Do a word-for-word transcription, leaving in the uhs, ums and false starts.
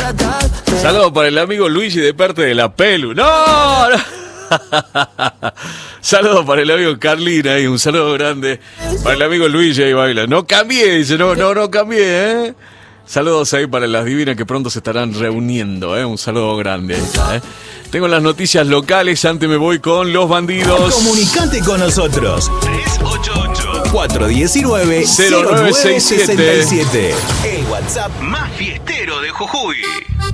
Saludos para el amigo Luigi de parte de la Pelu. ¡No! no. Saludos para el amigo Carlina y un saludo grande para el amigo Luigi ahí baila. No cambié, dice, no, no, no cambié, ¿eh? Saludos ahí para las divinas que pronto se estarán reuniendo, ¿eh? Un saludo grande, ¿eh? Tengo las noticias locales, antes me voy con los bandidos. Comunicate con nosotros. tres ocho ocho, cuatro uno nueve, cero nueve seis siete. El WhatsApp más fiestero de Jujuy.